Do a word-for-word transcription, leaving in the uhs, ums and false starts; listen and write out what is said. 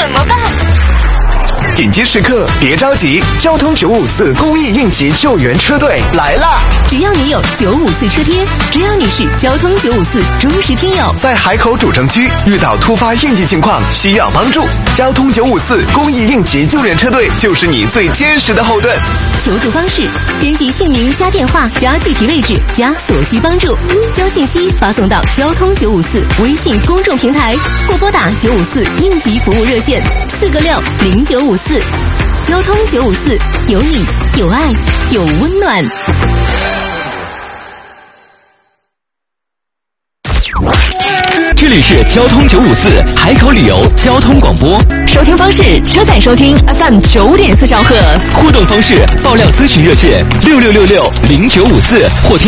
怎么办？ 紧急时刻别着急，交通九五四公益应急救援车队来啦！ 只要你有九五四车贴，只要你是交通九五四忠实听友， 在海口主城区遇到突发应急情况需要帮助，交通九五四公益应急救援车队就是你最坚实的后盾。 求助方式：编辑姓名加电话加具体位置加所需帮助，将信息发送到交通九五四微信公众平台，或拨打九五四应急服务热线四个六零九五四。交通九五四，有你有爱有温暖。 这里是交通九五四海口旅游交通广播， 收听方式：车载收听 F M 九点四兆赫， 互动方式：爆料咨询热线六六六六零九五四或添